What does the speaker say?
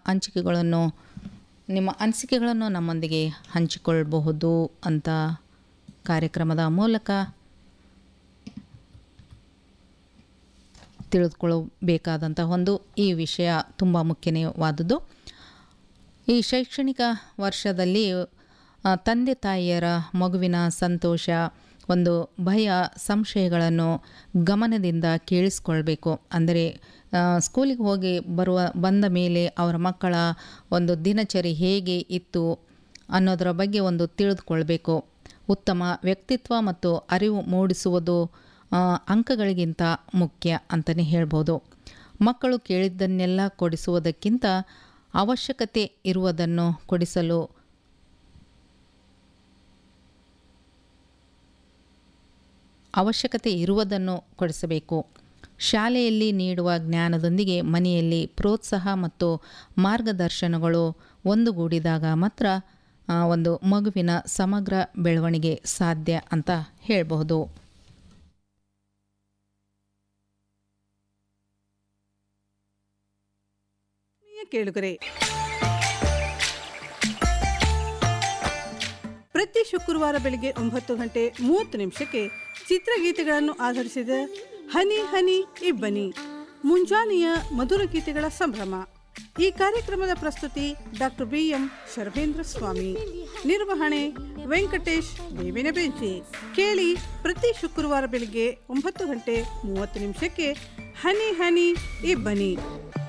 ನಿಮ್ಮ ಅನಿಸಿಕೆಗಳನ್ನು ನಮ್ಮೊಂದಿಗೆ ಹಂಚಿಕೊಳ್ಳಬಹುದು ಅಂತ ಕಾರ್ಯಕ್ರಮದ ಮೂಲಕ ತಿಳಿದುಕೊಳ್ಳಬೇಕಾದಂಥ ಈ ವಿಷಯ ತುಂಬ ಮುಖ್ಯವಾದುದು. ಈ ಶೈಕ್ಷಣಿಕ ವರ್ಷದಲ್ಲಿ ತಂದೆ ತಾಯಿಯರ ಮಗುವಿನ ಸಂತೋಷ, ಒಂದು ಭಯ, ಸಂಶಯಗಳನ್ನು ಗಮನದಿಂದ ಕೇಳಿಸ್ಕೊಳ್ಬೇಕು. ಅಂದರೆ ಸ್ಕೂಲಿಗೆ ಹೋಗಿ ಬಂದ ಮೇಲೆ ಅವರ ಮಕ್ಕಳ ಒಂದು ದಿನಚರಿ ಹೇಗೆ ಇತ್ತು ಅನ್ನೋದರ ಬಗ್ಗೆ ತಿಳಿದುಕೊಳ್ಬೇಕು. ಉತ್ತಮ ವ್ಯಕ್ತಿತ್ವ ಮತ್ತು ಅರಿವು ಮೂಡಿಸುವುದು ಅಂಕಗಳಿಗಿಂತ ಮುಖ್ಯ ಅಂತಲೇ ಹೇಳ್ಬೋದು. ಮಕ್ಕಳು ಕೇಳಿದ್ದನ್ನೆಲ್ಲ ಕೊಡಿಸುವುದಕ್ಕಿಂತ ಅವಶ್ಯಕತೆ ಇರುವುದನ್ನು ಕೊಡಿಸಬೇಕು. ಶಾಲೆಯಲ್ಲಿ ನೀಡುವ ಜ್ಞಾನದೊಂದಿಗೆ ಮನೆಯಲ್ಲಿ ಪ್ರೋತ್ಸಾಹ ಮತ್ತು ಮಾರ್ಗದರ್ಶನಗಳು ಒಂದುಗೂಡಿದಾಗ ಮಾತ್ರ ಒಂದು ಮಗುವಿನ ಸಮಗ್ರ ಬೆಳವಣಿಗೆ ಸಾಧ್ಯ ಅಂತ ಹೇಳಬಹುದು. ಕೇಳುಗರೆ, ಪ್ರತಿ ಶುಕ್ರವಾರ ಬೆಳಿಗ್ಗೆ 9:30 ಚಿತ್ರಗೀತೆಗಳನ್ನು ಆಧರಿಸಿದ ಹನಿ ಹನಿ ಇಬ್ಬನಿ ಮುಂಜಾನೆಯ ಮಧುರ ಗೀತೆಗಳ ಸಂಭ್ರಮ. ಈ ಕಾರ್ಯಕ್ರಮದ ಪ್ರಸ್ತುತಿ ಡಾಕ್ಟರ್ BM ಶರ್ವೇಂದ್ರ ಸ್ವಾಮಿ, ನಿರ್ವಹಣೆ ವೆಂಕಟೇಶ್ ಬೇವಿನ ಬೆಂಚಿ. ಕೇಳಿ ಪ್ರತಿ ಶುಕ್ರವಾರ ಬೆಳಿಗ್ಗೆ 9:30 ಹನಿ ಹನಿ ಇಬ್ಬನಿ.